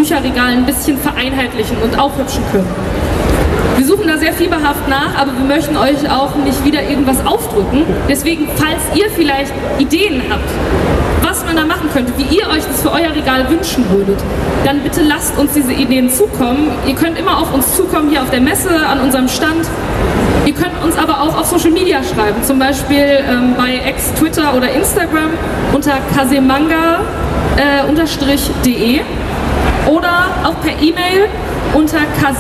Bücherregal ein bisschen vereinheitlichen und aufhübschen können. Wir suchen da sehr fieberhaft nach, aber wir möchten euch auch nicht wieder irgendwas aufdrücken. Deswegen, falls ihr vielleicht Ideen habt, was man da machen könnte, wie ihr euch das für euer Regal wünschen würdet, dann bitte lasst uns diese Ideen zukommen. Ihr könnt immer auf uns zukommen, hier auf der Messe, an unserem Stand. Ihr könnt uns aber auch auf Social Media schreiben, zum Beispiel bei X, Twitter oder Instagram unter kasemanga_de oder auch per E-Mail unter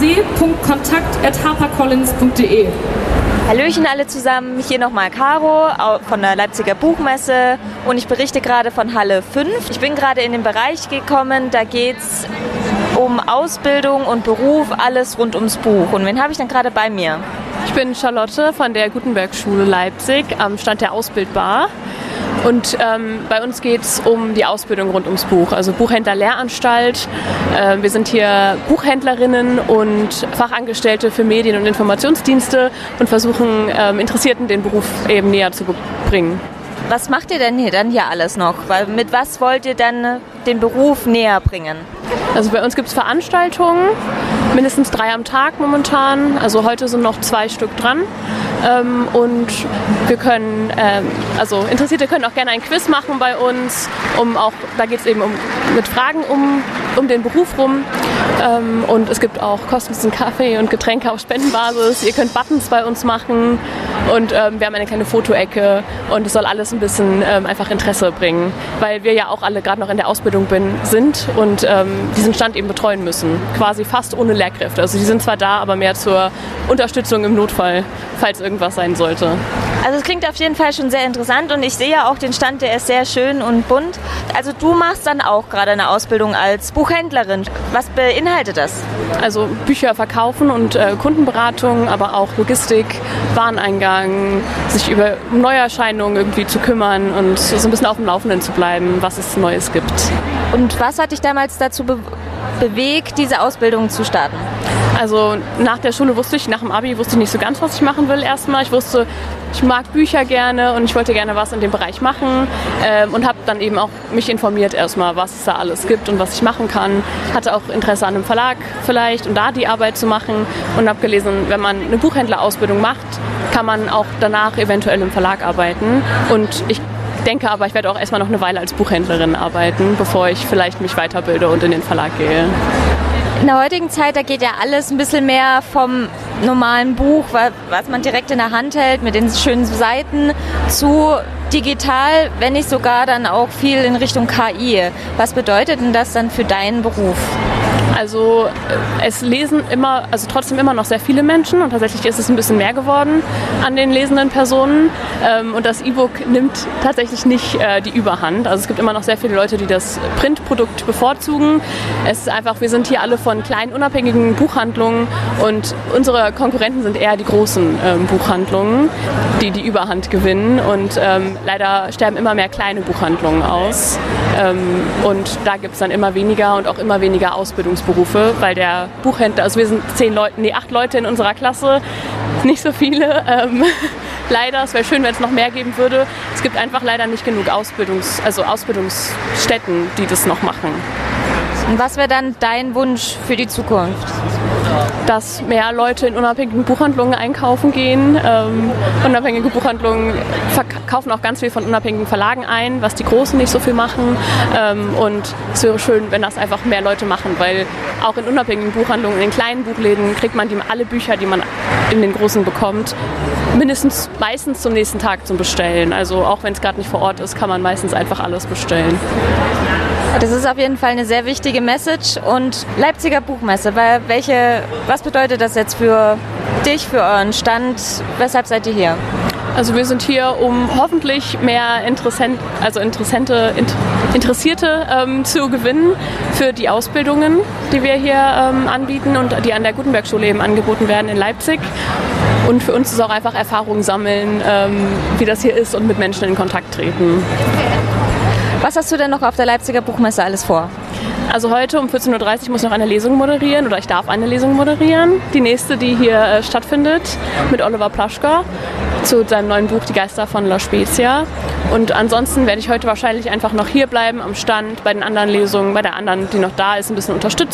kase.kontakt@harpercollins.de. Hallöchen alle zusammen, hier nochmal Caro von der Leipziger Buchmesse und ich berichte gerade von Halle 5. Ich bin gerade in den Bereich gekommen, da geht's um Ausbildung und Beruf, alles rund ums Buch. Und wen habe ich dann gerade bei mir? Ich bin Charlotte von der Gutenberg-Schule Leipzig am Stand der Ausbildbar. Und bei uns geht es um die Ausbildung rund ums Buch, also Buchhändler-Lehranstalt. Wir sind hier Buchhändlerinnen und Fachangestellte für Medien- und Informationsdienste und versuchen Interessierten den Beruf eben näher zu bringen. Was macht ihr denn hier alles noch? Mit was wollt ihr dann den Beruf näher bringen? Also bei uns gibt es Veranstaltungen, mindestens 3 am Tag momentan. Also heute sind noch 2 Stück dran. Und wir können, also Interessierte können auch gerne ein Quiz machen bei uns. Da geht es eben mit Fragen um den Beruf rum. Und es gibt auch kostenlosen Kaffee und Getränke auf Spendenbasis. Ihr könnt Buttons bei uns machen. Und wir haben eine kleine Fotoecke. Und es soll alles ein bisschen einfach Interesse bringen. Weil wir ja auch alle gerade noch in der Ausbildung sind und diesen Stand eben betreuen müssen. Quasi fast ohne Lehrkräfte. Also die sind zwar da, aber mehr zur Unterstützung im Notfall, falls irgendwas sein sollte. Also es klingt auf jeden Fall schon sehr interessant und ich sehe ja auch den Stand, der ist sehr schön und bunt. Also du machst dann auch gerade eine Ausbildung als Buchhändlerin. Was beinhaltet das? Also Bücher verkaufen und Kundenberatung, aber auch Logistik, Wareneingang, sich über Neuerscheinungen irgendwie zu kümmern und so ein bisschen auf dem Laufenden zu bleiben, was es Neues gibt. Und was hat dich damals dazu bewegt, diese Ausbildung zu starten? Also nach der Schule nach dem Abi wusste ich nicht so ganz, was ich machen will erstmal. Ich wusste, ich mag Bücher gerne und ich wollte gerne was in dem Bereich machen und habe dann eben auch mich informiert erstmal, was es da alles gibt und was ich machen kann. Hatte auch Interesse an einem Verlag vielleicht und da die Arbeit zu machen und habe gelesen, wenn man eine Buchhändlerausbildung macht, kann man auch danach eventuell im Verlag arbeiten und ich denke aber, ich werde auch erstmal noch eine Weile als Buchhändlerin arbeiten, bevor ich vielleicht mich weiterbilde und in den Verlag gehe. In der heutigen Zeit, da geht ja alles ein bisschen mehr vom normalen Buch, was man direkt in der Hand hält, mit den schönen Seiten, zu digital, wenn nicht sogar dann auch viel in Richtung KI. Was bedeutet denn das dann für deinen Beruf? Also es lesen trotzdem immer noch sehr viele Menschen und tatsächlich ist es ein bisschen mehr geworden an den lesenden Personen und das E-Book nimmt tatsächlich nicht die Überhand. Also es gibt immer noch sehr viele Leute, die das Printprodukt bevorzugen. Es ist einfach, wir sind hier alle von kleinen, unabhängigen Buchhandlungen und unsere Konkurrenten sind eher die großen Buchhandlungen, die die Überhand gewinnen und leider sterben immer mehr kleine Buchhandlungen aus und da gibt es dann immer weniger und auch immer weniger Ausbildungsberufe, weil der Buchhändler, also wir sind 8 Leute in unserer Klasse, nicht so viele. Leider, es wäre schön, wenn es noch mehr geben würde. Es gibt einfach leider nicht genug Ausbildungsstätten, die das noch machen. Und was wäre dann dein Wunsch für die Zukunft? Dass mehr Leute in unabhängigen Buchhandlungen einkaufen gehen. Unabhängige Buchhandlungen kaufen auch ganz viel von unabhängigen Verlagen ein, was die Großen nicht so viel machen. Und es wäre schön, wenn das einfach mehr Leute machen, weil auch in unabhängigen Buchhandlungen, in den kleinen Buchläden kriegt man alle Bücher, die man in den Großen bekommt, meistens zum nächsten Tag zum Bestellen. Also auch wenn es gerade nicht vor Ort ist, kann man meistens einfach alles bestellen. Das ist auf jeden Fall eine sehr wichtige Message. Und Leipziger Buchmesse, was bedeutet das jetzt für dich, für euren Stand? Weshalb seid ihr hier? Also wir sind hier, um hoffentlich mehr Interessierte zu gewinnen für die Ausbildungen, die wir hier anbieten und die an der Gutenberg-Schule eben angeboten werden in Leipzig. Und für uns ist auch einfach Erfahrung sammeln, wie das hier ist und mit Menschen in Kontakt treten. Was hast du denn noch auf der Leipziger Buchmesse alles vor? Also heute um 14.30 Uhr muss ich noch eine Lesung moderieren oder ich darf eine Lesung moderieren. Die nächste, die hier stattfindet, mit Oliver Plaschka zu seinem neuen Buch Die Geister von La Spezia. Und ansonsten werde ich heute wahrscheinlich einfach noch hier bleiben am Stand, bei den anderen Lesungen, bei der anderen, die noch da ist, ein bisschen unterstützen.